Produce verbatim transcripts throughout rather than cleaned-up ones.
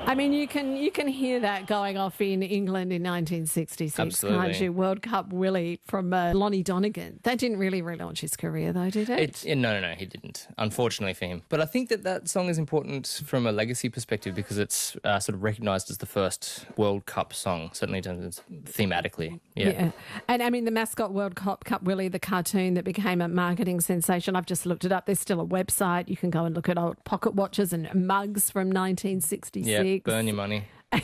I mean, you can you can hear that going off in England in nineteen sixty-six, Absolutely. can't you? World Cup Willie from uh, Lonnie Donegan. That didn't really relaunch his career, though, did it? It, no, no, no, he didn't, unfortunately for him. But I think that that song is important from a legacy perspective because it's uh, sort of recognised as the first World Cup song, certainly in terms of thematically. Yeah. yeah. And, I mean, the mascot World Cup, Cup Willie, the cartoon that became a marketing sensation, I've just looked it up. There's still a website. You can go and look at old pocket watches and mugs from nineteen sixty-six. Yeah, burn your money.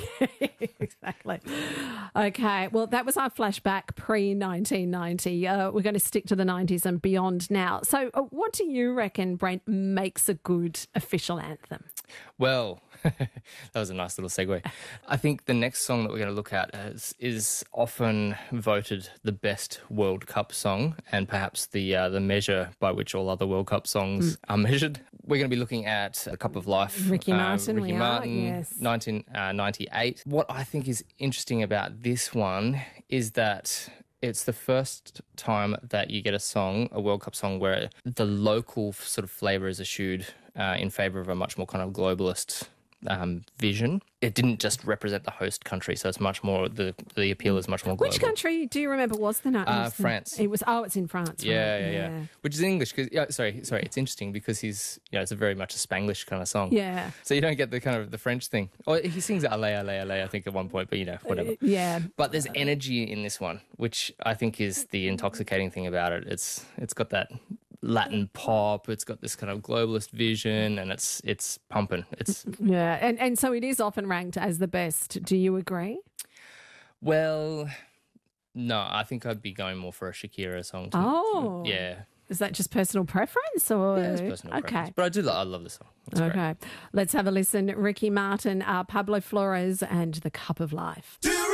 Exactly. Okay, well, that was our flashback pre nineteen ninety. Uh, we're going to stick to the nineties and beyond now. So uh, what do you reckon, Brent, makes a good official anthem? Well, that was a nice little segue. I think the next song that we're going to look at is, is often voted the best World Cup song and perhaps the uh, the measure by which all other World Cup songs mm. are measured. We're going to be looking at The Cup of Life. Ricky Martin, uh, Ricky we Martin, are, yes. nineteen ninety-eight. What I think is interesting about this one is that it's the first time that you get a song, a World Cup song, where the local sort of flavour is eschewed uh, in favour of a much more kind of globalist um, vision. It didn't just represent the host country, so it's much more, the the appeal is much more global. Which country do you remember was the night? Uh, France. It was, oh, it's in France. Yeah, right? yeah, yeah, yeah. Which is English, because, yeah, sorry, sorry, it's interesting because he's, you know, it's a very much a Spanglish kind of song. Yeah. So you don't get the kind of the French thing. Or he sings Ale, Ale, Ale, I think at one point, but, you know, whatever. Uh, yeah. But there's energy in this one, which I think is the intoxicating thing about it. It's It's got that Latin pop, it's got this kind of globalist vision, and it's it's pumping. It's yeah, and and so it is often ranked as the best. Do you agree? Well, no, I think I'd be going more for a Shakira song. To, oh, to, yeah. Is that just personal preference, or yeah, it's personal okay? Preference. But I do, lo- I love the song. It's okay, great. Let's have a listen. Ricky Martin, uh, Pablo Flores, and The Cup of Life.